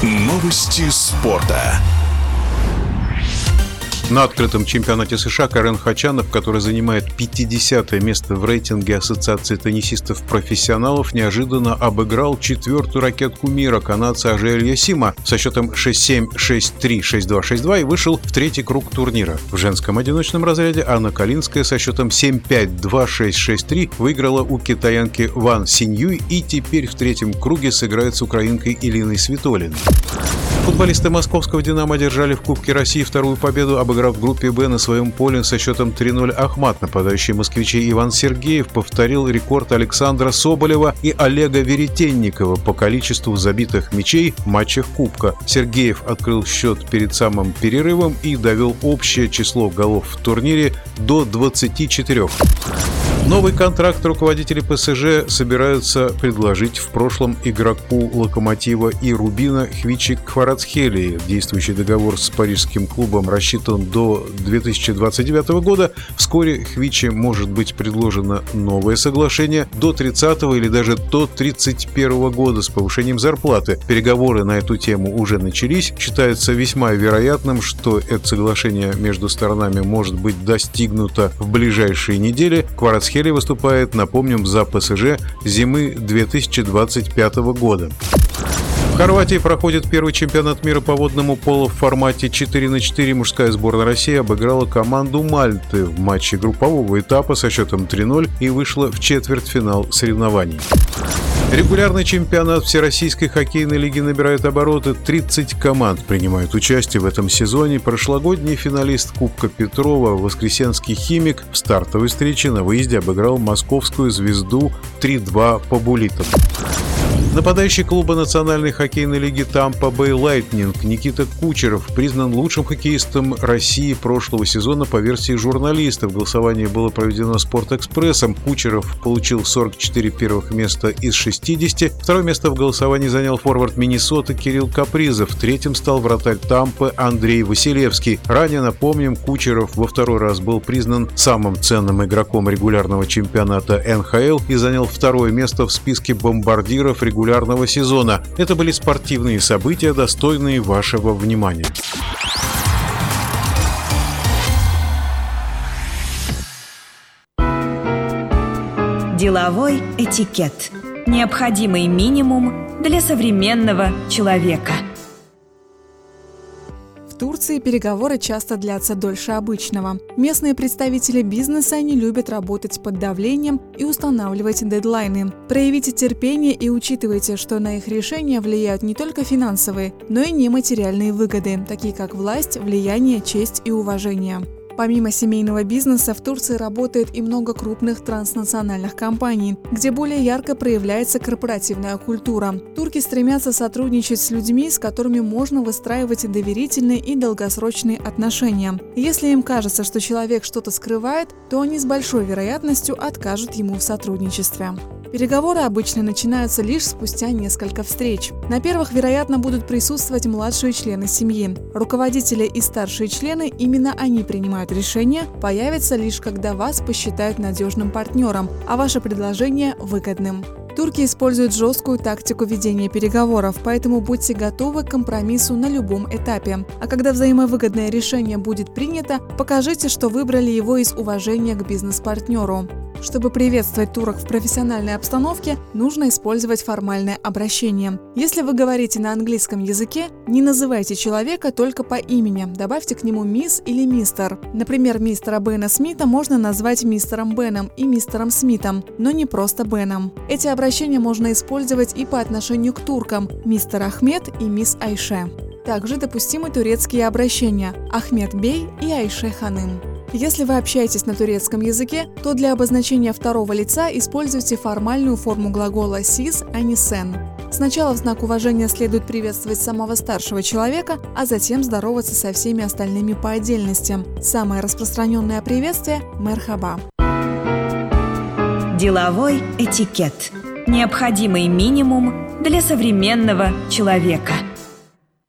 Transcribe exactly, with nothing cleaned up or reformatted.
Новости спорта. На открытом чемпионате США Карен Хачанов, который занимает пятидесятое место в рейтинге Ассоциации теннисистов-профессионалов, неожиданно обыграл четвертую ракетку мира, канадца Ажея Эльясима, со счетом шесть семь, шесть три, шесть два, шесть два и вышел в третий круг турнира. В женском одиночном разряде Анна Калинская со счетом семь пять, два шесть, шесть три выиграла у китаянки Ван Синьюй и теперь в третьем круге сыграет с украинкой Илиной Свитолиной. Футболисты московского «Динамо» одержали в Кубке России вторую победу, обыграв в группе «Б» на своем поле со счетом три ноль Ахмат. Нападающий москвичей Иван Сергеев повторил рекорд Александра Соболева и Олега Веретенникова по количеству забитых мячей в матчах Кубка. Сергеев открыл счет перед самым перерывом и довел общее число голов в турнире до двадцати четырёх. Новый контракт руководители ПСЖ собираются предложить в прошлом игроку «Локомотива» и «Рубина» Хвичи Кварацхелии. Действующий договор с парижским клубом рассчитан до две тысячи двадцать девятого года. Вскоре Хвичи может быть предложено новое соглашение до тридцатого или даже до тридцать первого года с повышением зарплаты. Переговоры на эту тему уже начались. Считается весьма вероятным, что это соглашение между сторонами может быть достигнуто в ближайшие недели. Кварацхелия выступает, напомним, за ПСЖ зимы две тысячи двадцать пятого года. В Хорватии проходит первый чемпионат мира по водному поло в формате четыре на четыре. Мужская сборная России обыграла команду Мальты в матче группового этапа со счетом три ноль и вышла в четвертьфинал соревнований. Регулярный чемпионат Всероссийской хоккейной лиги набирает обороты. тридцать команд принимают участие в этом сезоне. Прошлогодний финалист Кубка Петрова, воскресенский «Химик», в стартовой встрече на выезде обыграл московскую «Звезду» три два по буллитам. Нападающий клуба Национальной хоккейной лиги Тампа Бэй Лайтнинг Никита Кучеров признан лучшим хоккеистом России прошлого сезона по версии журналистов. Голосование было проведено «Спортэкспрессом». Кучеров получил сорок четыре первых места из шестидесяти. Второе место в голосовании занял форвард Миннесоты Кирилл Капризов. Третьим стал вратарь Тампы Андрей Василевский. Ранее, напомним, Кучеров во второй раз был признан самым ценным игроком регулярного чемпионата эн ха эл и занял второе место в списке бомбардиров регулярного сезона. Это были спортивные события, достойные вашего внимания. Деловой этикет. Необходимый минимум для современного человека. В Турции переговоры часто длятся дольше обычного. Местные представители бизнеса не любят работать под давлением и устанавливать дедлайны. Проявите терпение и учитывайте, что на их решения влияют не только финансовые, но и нематериальные выгоды, такие как власть, влияние, честь и уважение. Помимо семейного бизнеса, в Турции работает и много крупных транснациональных компаний, где более ярко проявляется корпоративная культура. Турки стремятся сотрудничать с людьми, с которыми можно выстраивать доверительные и долгосрочные отношения. Если им кажется, что человек что-то скрывает, то они с большой вероятностью откажут ему в сотрудничестве. Переговоры обычно начинаются лишь спустя несколько встреч. На первых, вероятно, будут присутствовать младшие члены семьи. Руководители и старшие члены, именно они принимают решения, появятся лишь когда вас посчитают надежным партнером, а ваше предложение выгодным. Турки используют жесткую тактику ведения переговоров, поэтому будьте готовы к компромиссу на любом этапе. А когда взаимовыгодное решение будет принято, покажите, что выбрали его из уважения к бизнес-партнеру. Чтобы приветствовать турок в профессиональной обстановке, нужно использовать формальное обращение. Если вы говорите на английском языке, не называйте человека только по имени, добавьте к нему мисс или мистер. Например, мистера Бена Смита можно назвать мистером Беном и мистером Смитом, но не просто Беном. Эти обращения можно использовать и по отношению к туркам – мистер Ахмед и мисс Айше. Также допустимы турецкие обращения – Ахмед Бей и Айше Ханым. Если вы общаетесь на турецком языке, то для обозначения второго лица используйте формальную форму глагола «сиз», а не «сен». Сначала в знак уважения следует приветствовать самого старшего человека, а затем здороваться со всеми остальными по отдельности. Самое распространенное приветствие – «мерхаба». Деловой этикет. Необходимый минимум для современного человека.